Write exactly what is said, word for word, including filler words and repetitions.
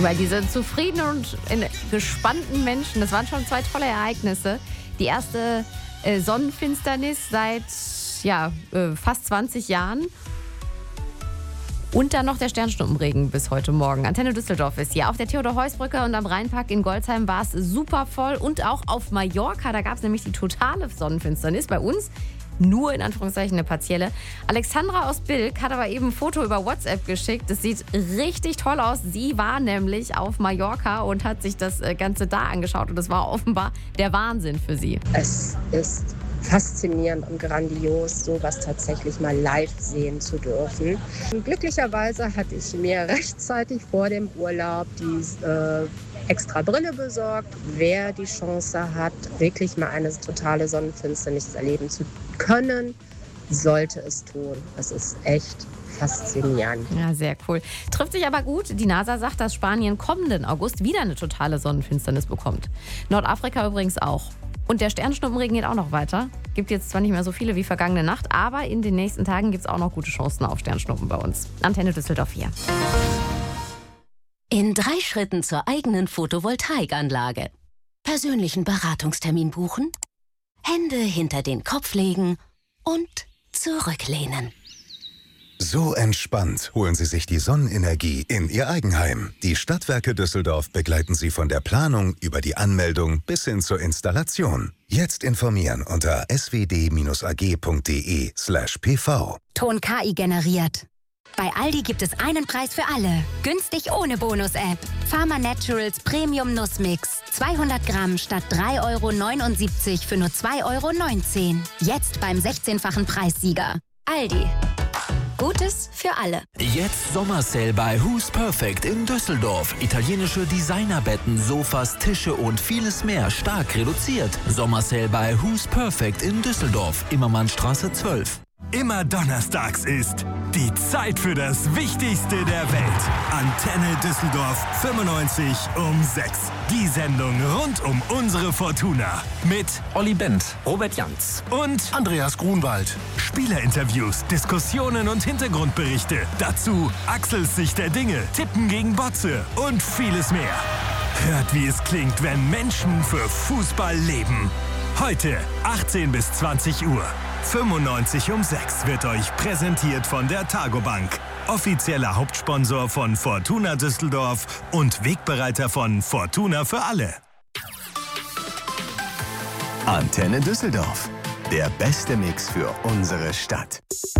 Über diese zufriedenen und gespannten Menschen. Das waren schon zwei tolle Ereignisse. Die erste äh, Sonnenfinsternis seit ja, äh, fast zwanzig Jahren. Und dann noch der Sternschnuppenregen bis heute Morgen. Antenne Düsseldorf ist hier. Auf der Theodor-Heuss-Brücke und am Rheinpark in Golzheim war es super voll. Und auch auf Mallorca, da gab es nämlich die totale Sonnenfinsternis. Bei uns nur in Anführungszeichen eine partielle. Alexandra aus Bilk hat aber eben ein Foto über WhatsApp geschickt. Das sieht richtig toll aus. Sie war nämlich auf Mallorca und hat sich das Ganze da angeschaut. Und das war offenbar der Wahnsinn für sie. Es ist faszinierend und grandios, sowas tatsächlich mal live sehen zu dürfen. Und glücklicherweise hatte ich mir rechtzeitig vor dem Urlaub die äh, extra Brille besorgt. Wer die Chance hat, wirklich mal eine totale Sonnenfinsternis erleben zu können, sollte es tun. Das ist echt faszinierend. Ja, sehr cool. Trifft sich aber gut. Die NASA sagt, dass Spanien kommenden August wieder eine totale Sonnenfinsternis bekommt. Nordafrika übrigens auch. Und der Sternschnuppenregen geht auch noch weiter. Gibt jetzt zwar nicht mehr so viele wie vergangene Nacht, aber in den nächsten Tagen gibt es auch noch gute Chancen auf Sternschnuppen bei uns. Antenne Düsseldorf hier. In drei Schritten zur eigenen Photovoltaikanlage. Persönlichen Beratungstermin buchen, Hände hinter den Kopf legen und zurücklehnen. So entspannt holen Sie sich die Sonnenenergie in Ihr Eigenheim. Die Stadtwerke Düsseldorf begleiten Sie von der Planung über die Anmeldung bis hin zur Installation. Jetzt informieren unter s w d a g punkt d e slash p v. Ton K I generiert. Bei Aldi gibt es einen Preis für alle. Günstig ohne Bonus-App. Pharma Naturals Premium Nussmix. zweihundert Gramm statt drei Euro neunundsiebzig für nur zwei Euro neunzehn. Jetzt beim sechzehnfachen Preissieger. Aldi. Gutes für alle. Jetzt Sommersale bei Who's Perfect in Düsseldorf. Italienische Designerbetten, Sofas, Tische und vieles mehr stark reduziert. Sommersale bei Who's Perfect in Düsseldorf. Immermannstraße zwölf. Immer donnerstags ist die Zeit für das Wichtigste der Welt. Antenne Düsseldorf fünfundneunzig um sechs. Die Sendung rund um unsere Fortuna. Mit Olli Bent, Robert Janz und Andreas Grunwald. Spielerinterviews, Diskussionen und Hintergrundberichte. Dazu Axels Sicht der Dinge, Tippen gegen Botze und vieles mehr. Hört, wie es klingt, wenn Menschen für Fußball leben. Heute achtzehn bis zwanzig Uhr. fünfundneunzig um sechs wird euch präsentiert von der Targobank. Offizieller Hauptsponsor von Fortuna Düsseldorf und Wegbereiter von Fortuna für alle. Antenne Düsseldorf. Der beste Mix für unsere Stadt.